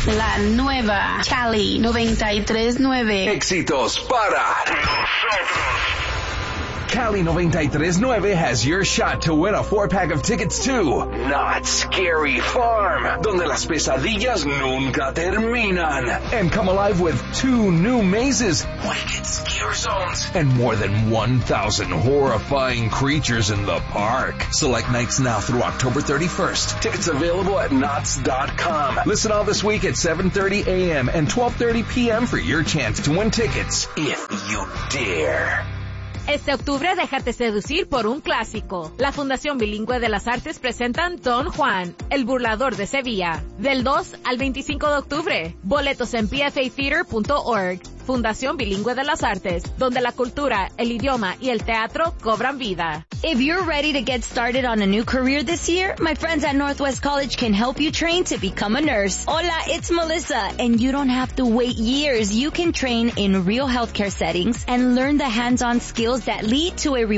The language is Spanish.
La nueva Cali 93.9. Éxitos para nosotros. Cali 93.9 has your shot to win a 4-pack of tickets to Not Scary Farm, donde las pesadillas nunca terminan. And come alive with 2 new mazes, Wicked Scare Zones, and more than 1,000 horrifying creatures in the park. Select nights now through October 31st. Tickets available at knots.com. Listen all this week at 7:30 a.m. and 12:30 p.m. for your chance to win tickets, if you dare. Este octubre déjate seducir por un clásico. La Fundación Bilingüe de las Artes presentan Don Juan, el burlador de Sevilla, del 2 al 25 de octubre. Boletos en pfatheater.org. Fundación Bilingüe de las Artes, donde la cultura, el idioma y el teatro cobran vida. If you're ready to get started on a new career this year, my friends at Northwest College can help you train to become a nurse. Hola, it's Melissa, and you don't have to wait years. You can train in real healthcare settings and learn the hands-on skills that lead to a